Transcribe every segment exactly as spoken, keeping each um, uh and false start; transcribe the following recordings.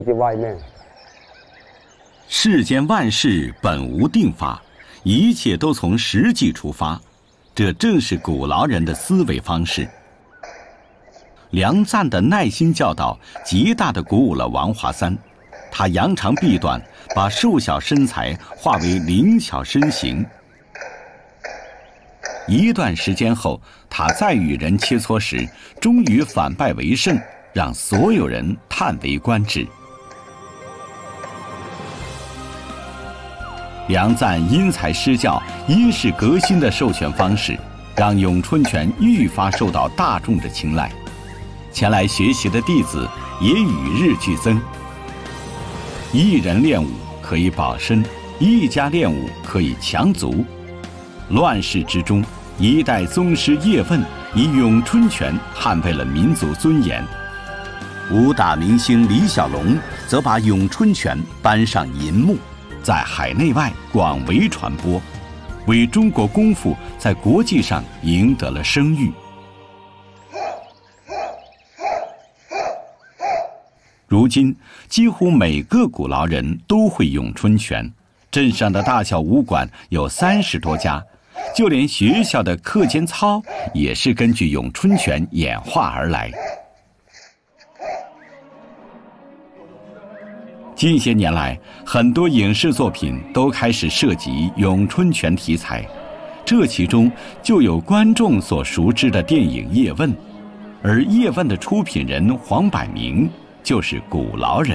外面。 世间万事本无定法，一切都从实际出发，这正是古劳人的思维方式。梁赞的耐心教导极大地鼓舞了王华三，他扬长避短，把瘦小身材化为灵巧身形。一段时间后，他再与人切磋时，终于反败为胜，让所有人叹为观止。梁赞因材施教、因势革新的授权方式，让咏春拳愈发受到大众的青睐。前来学习的弟子也与日俱增。一人练武可以保身，一家练武可以强族。乱世之中，一代宗师叶问以咏春拳捍卫了民族尊严。武打明星李小龙则把咏春拳搬上银幕，在海内外广为传播，为中国功夫在国际上赢得了声誉。如今，几乎每个古劳人都会咏春拳，镇上的大小武馆有三十多家，就连学校的课间操也是根据咏春拳演化而来。近些年来，很多影视作品都开始涉及咏春拳题材，这其中就有观众所熟知的电影《叶问》，而叶问的出品人黄百鸣就是古劳人。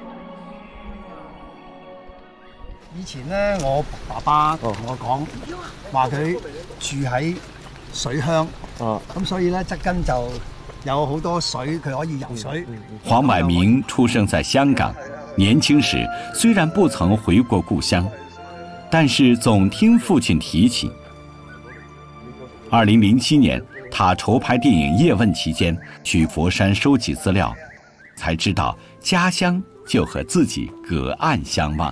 以前咧，我爸爸同我講話佢住喺水鄉，咁所以咧側根就有好多水，佢可以游水。 黄百鸣出生在香港，年轻时虽然不曾回过故乡，但是总听父亲提起。二零零七年，他筹拍电影《叶问》期间，去佛山收集资料，才知道家乡就和自己隔岸相望。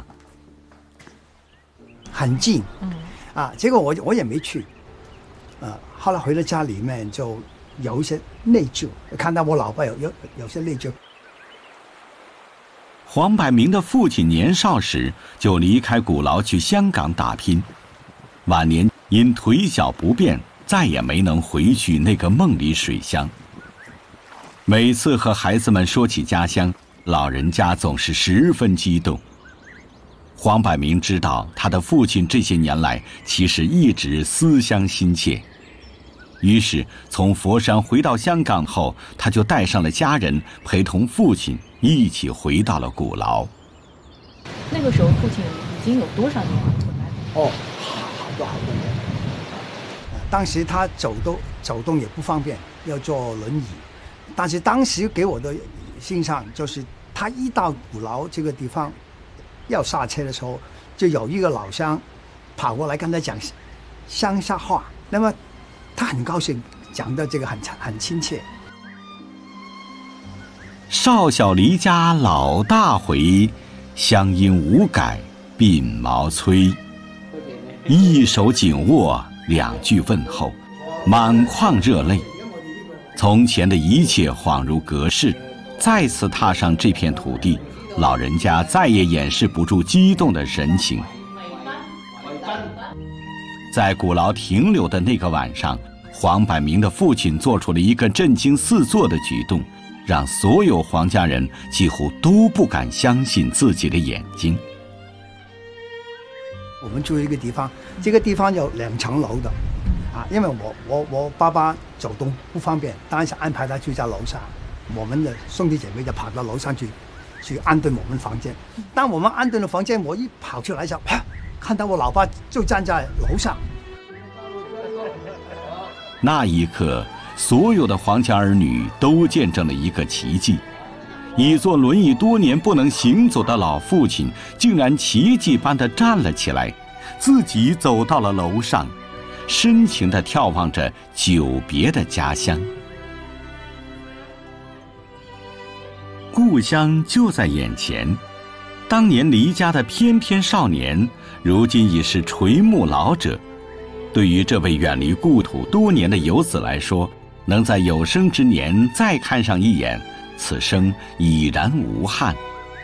很近，嗯，啊，结果我我也没去，啊，后来回到家里面就有一些内疚，看到我老婆有有有些内疚。 黄百鸣的父亲年少时就离开古劳去香港打拼，晚年因腿脚不便，再也没能回去那个梦里水乡。每次和孩子们说起家乡，老人家总是十分激动。黄百鸣知道他的父亲这些年来其实一直思乡心切，于是从佛山回到香港后，他就带上了家人，陪同父亲一起回到了古劳。 那个时候父亲已经有多少年了？ 哦，好多好多年。当时他走都走动也不方便，要坐轮椅。但是当时给我的印象就是，他一到古劳这个地方要下车的时候，就有一个老乡跑过来跟他讲乡下话，那么他很高兴，讲的这个很很亲切。 少小离家老大回，乡音无改鬓毛衰。一手紧握，两句问候，满眶热泪。从前的一切恍如隔世，再次踏上这片土地，老人家再也掩饰不住激动的神情。在古劳停留的那个晚上，黄百鸣的父亲做出了一个震惊四座的举动，让所有黄家人几乎都不敢相信自己的眼睛。 我们住一个地方，这个地方有两层楼的，啊，因为我我我爸爸走动不方便，当然是安排他住在楼上，我们的兄弟姐妹就跑到楼上去，去安顿我们房间。当我们安顿了房间，我一跑出来就，啪，看到我老爸就站在楼上。 那一刻，所有的黄家儿女都见证了一个奇迹。已坐轮椅多年不能行走的老父亲，竟然奇迹般地站了起来，自己走到了楼上，深情地眺望着久别的家乡。故乡就在眼前，当年离家的翩翩少年，如今已是垂暮老者。对于这位远离故土多年的游子来说，能在有生之年再看上一眼，此生已然无憾。